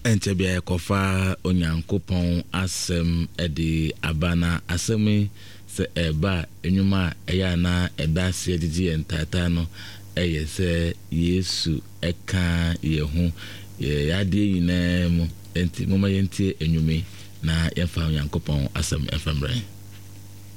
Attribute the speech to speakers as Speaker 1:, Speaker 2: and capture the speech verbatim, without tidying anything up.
Speaker 1: ente bia kofa onyankopon asem edi abana asemi se eba enwuma eya na eda se edidi entata no eye se Yesu eka yehu ye ade yina mu enti moma yenti enwume na yefa onyankopon asem efembre.